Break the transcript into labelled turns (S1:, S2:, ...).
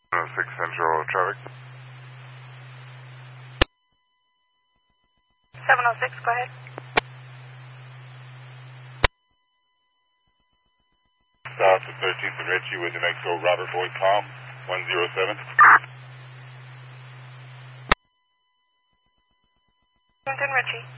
S1: 106 Central traffic.
S2: 706, go ahead.
S1: South of 13th and Ritchie with New Mexico Robert Boyd Palm 107.
S2: 13th and Ritchie.